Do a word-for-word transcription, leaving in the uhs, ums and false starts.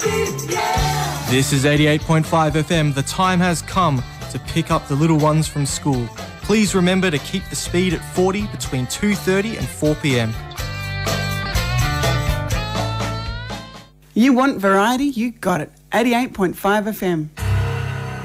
This is eighty-eight point five F M. The time has come to pick up the little ones from school. Please remember to keep the speed at forty between two thirty and four p m. You want variety? You got it. eighty-eight point five F M.